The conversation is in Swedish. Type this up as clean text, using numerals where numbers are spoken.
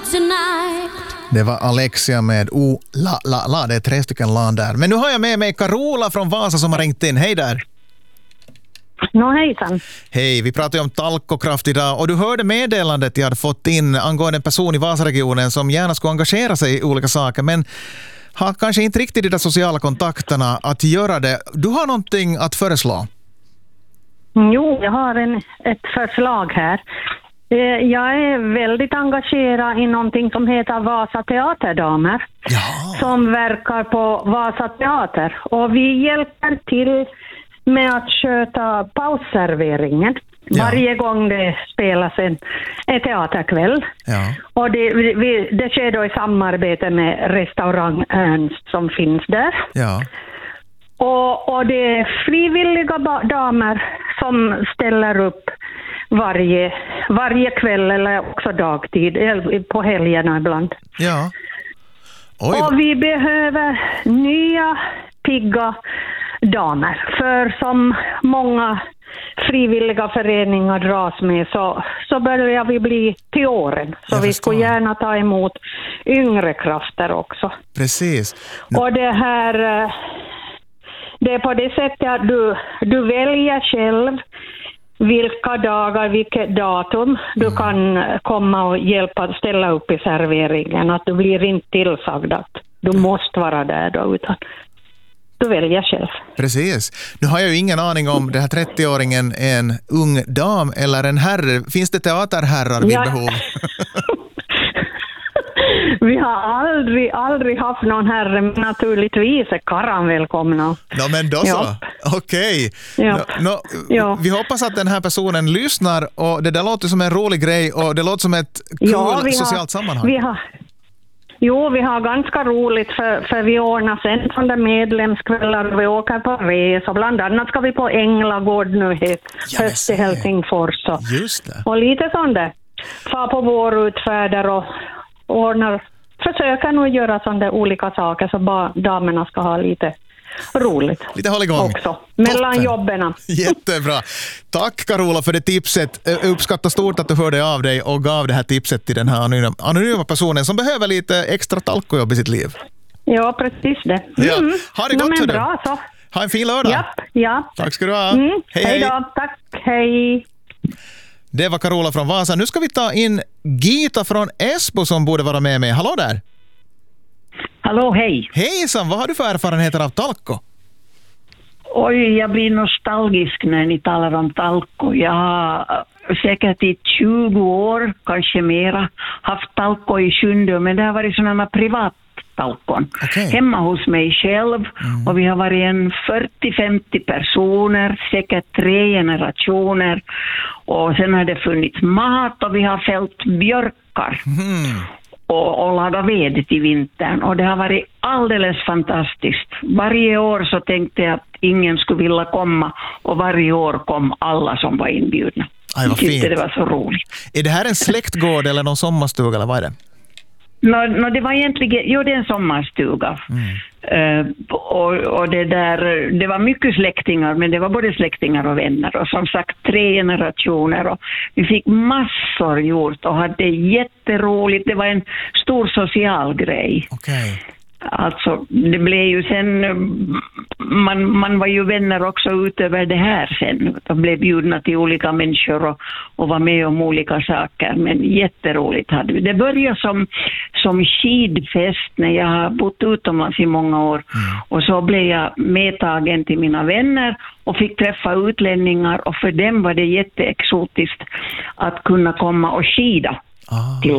tonight. Det var Alexia med la. Det är 3 stycken lan där. Men nu har jag med mig Carola från Vasa som har ringt in. Hej där. Hejsan. Hej, vi pratar ju om talkokraft idag och du hörde meddelandet jag hade fått in angående en person i Vasaregionen som gärna skulle engagera sig i olika saker men har kanske inte riktigt de där sociala kontakterna att göra det. Du har någonting att föreslå? Jo, jag har ett förslag här. Jag är väldigt engagerad i någonting som heter Vasa Teaterdamer. Ja. Som verkar på Vasa Teater. Och vi hjälper till med att sköta pausserveringen. Ja. Varje gång det spelas en teaterkväll. Ja. Och det sker då i samarbete med restaurang Ernst som finns där. Ja. Och det är frivilliga damer som ställer upp varje kväll eller också dagtid, på helgerna ibland. Ja. Oj. Och vi behöver nya pigga damer. För som många frivilliga föreningar dras med så börjar vi bli till åren. Så Jag vi förstår. skulle gärna ta emot yngre krafter också. Precis. Och det här... Det är på det sättet att du väljer själv vilka dagar, vilket datum du kan komma och hjälpa ställa upp i serveringen. Att du blir inte tillsagd att du måste vara där då, utan du väljer själv. Precis. Nu har jag ju ingen aning om den här 30-åringen är en ung dam eller en herre. Finns det teaterherrar vid behov? Vi har aldrig haft någon herre, men naturligtvis är Karan välkomna. Ja, men då så. Ja. Okej. Ja. Ja. Vi hoppas att den här personen lyssnar och det där låter som en rolig grej och det låter som ett kul socialt sammanhang. Vi har ganska roligt för vi ordnar sen från de medlemskvällar och vi åker på resa. Bland annat ska vi på Änglagård nu höst i Helsingfors. Just det. Och lite sånt där. Far på vårutfärder och försöker nog göra sådana olika saker så damerna ska ha lite roligt. Lite håll igång. Också. Mellan jobben. Jättebra. Tack Carola för det tipset. Jag uppskattar stort att du hörde av dig och gav det här tipset till den här anonyma personen som behöver lite extra talkojobb i sitt liv. Ja, precis det. Ja. Ha det gott. Men bra så. Ha en fin lördag. Ja. Tack ska du ha. Hej då. Tack. Hej. Det var Carola från Vasa. Nu ska vi ta in Gita från Esbo som borde vara med mig. Hallå där. Hallå, hej. Hejsan, vad har du för erfarenheter av talko? Oj, jag blir nostalgisk när ni talar om talko. Jag har säkert i 20 år, kanske mera, haft talko i Sjunde, men det har varit sådana privat talkon. Okay. Hemma hos mig själv och vi har varit en 40-50 personer, säkert 3 generationer och sen har det funnits mat och vi har fällt björkar och lagat ved till vintern och det har varit alldeles fantastiskt. Varje år så tänkte jag att ingen skulle vilja komma och varje år kom alla som var inbjudna. Aj, vad jag tyckte fint. det var så roligt. Är det här en släktgård eller någon sommarstuga eller vad är det? Det var egentligen, det är en sommarstuga. Och det var mycket släktingar, men det var både släktingar och vänner och som sagt 3 generationer och vi fick massor gjort och hade jätteroligt. Det var en stor social grej. Okej. Alltså, det blev ju sen, man var ju vänner också utöver det här sen. De blev bjudna till olika människor och var med om olika saker. Men jätteroligt hade vi. Det började som skidfest när jag har bott utomlands i många år. Och så blev jag medtagen till mina vänner och fick träffa utlänningar. Och för dem var det jätteexotiskt att kunna komma och skida till